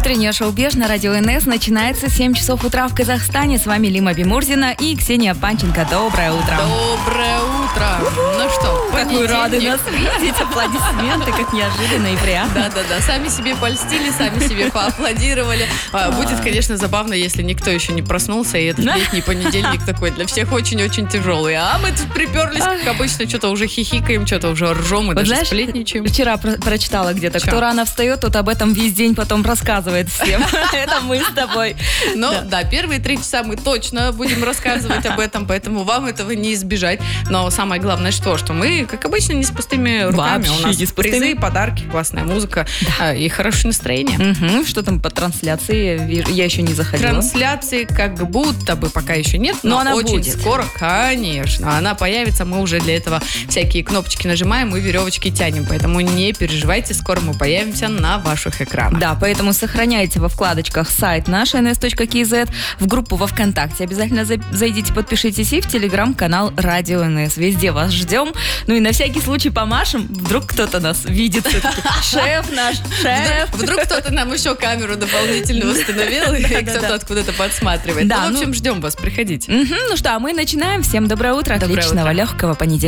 Утреннее шоу-беж на радио НС начинается 7 часов утра в Казахстане. С вами Лима Бимурзина и Ксения Панченко. Доброе утро. Доброе утро. Ну что, как вы рады нас видеть. Аплодисменты, как неожиданно и приятно. Да. Сами себе польстили, сами себе поаплодировали. Будет, конечно, забавно, если никто еще не проснулся, и этот летний понедельник такой для всех очень-очень тяжелый. А мы тут приперлись, как обычно, что-то уже хихикаем, что-то уже ржем и даже сплетничаем. Вчера прочитала где-то, кто рано встает, тот об этом весь день потом рассказывает всем. Это мы с тобой. Ну да, первые 3 часа мы точно будем рассказывать об этом, поэтому вам этого не избежать. Но самое главное, что мы, как обычно, не с пустыми руками. Вообще у нас не с пустыми. призы, подарки, классная музыка и хорошее настроение. Что там по трансляции? Я еще не заходила. Трансляции как будто бы пока еще нет, но она очень будет. скоро, конечно, она появится. Мы уже для этого всякие кнопочки нажимаем и веревочки тянем. Поэтому не переживайте, скоро мы появимся на ваших экранах. Да, поэтому сохраняйте во вкладочках сайт наш ns.kz, в группу во ВКонтакте обязательно зайдите, подпишитесь и в телеграм-канал Радио НС. Везде вас ждем. Ну и на всякий случай помашем, вдруг кто-то нас видит. Шеф наш, шеф. Вдруг кто-то нам еще камеру дополнительно установил, и кто-то откуда-то подсматривает. Да, в общем, ждем вас, приходите. Ну что, а мы начинаем. Всем доброе утро, отличного, легкого понедельника.